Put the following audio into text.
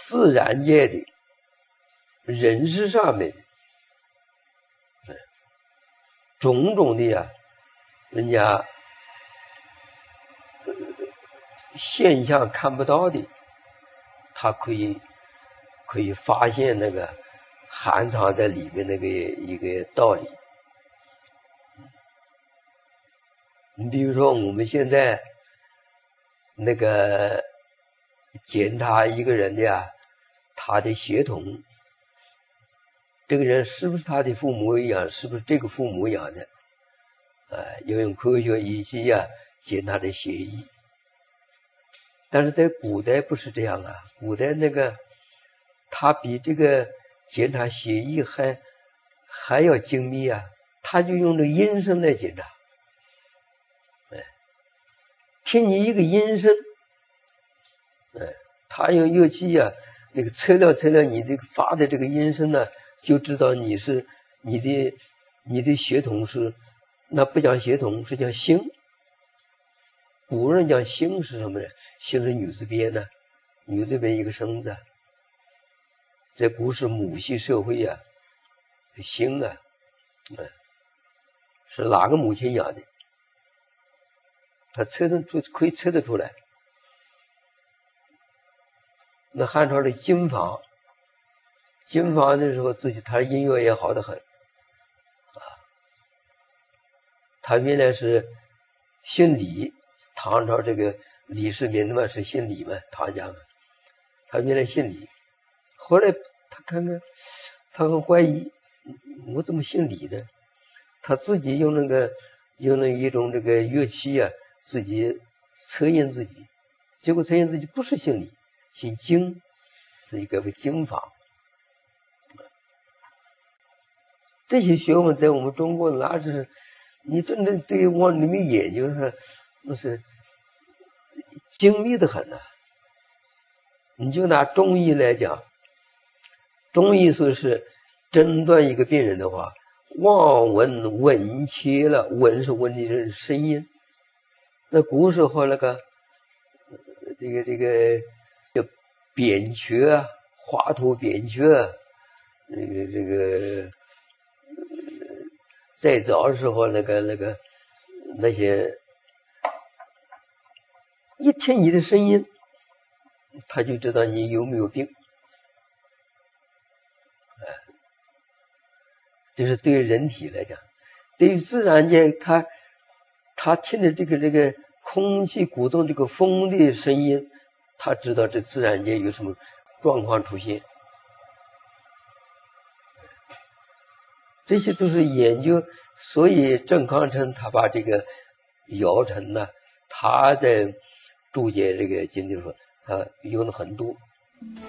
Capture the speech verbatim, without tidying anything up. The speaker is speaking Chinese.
自然界的、人事上面的，嗯，种种的呀，人家、呃、现象看不到的，他可以可以发现那个含藏在里面那个一个道理。你比如说我们现在那个检查一个人的呀，他的血统，这个人是不是他的父母一样，是不是这个父母一样的，呃，要用科学仪器呀检查的血液。但是在古代不是这样啊，古代那个他比这个检查血液还还要精密啊，他就用这个音声来检查。听你一个音声，哎，他用乐器呀、啊，那个测量测量你这个发的这个音声呢，就知道你是你的你的血统是，那不讲血统，是讲姓。古人讲姓是什么呢？姓是女字边呢，女字边一个生字，在古时母系社会呀、啊，姓啊，哎，是哪个母亲养的？他测得出，可以测得出来。那汉朝的经房，经房的时候，自己他音乐也好得很，啊，他原来是姓李，唐朝这个李世民嘛是姓李嘛，唐家嘛，他原来姓李，后来他看看，他很怀疑，我怎么姓李呢？他自己用那个用那一种这个乐器啊。自己测验自己，结果测验自己不是姓李，姓经，是一个个经法。这些学问在我们中国哪是你真正对往里面研究它，那是精密的很呐、啊。你就拿中医来讲，中医说是诊断一个病人的话，望闻问切了，闻是闻的声音。那古时候那个这个这个叫扁鹊啊，华佗扁鹊啊，这个这个再早的时候那个那个那些一听你的声音，他就知道你有没有病。哎，这是对于人体来讲，对于自然界，他他听的这个这个空气鼓动这个风的声音，他知道这自然界有什么状况出现。这些都是研究，所以郑康成他把这个姚晨呢，他在注解这个经的时候，他用的很多。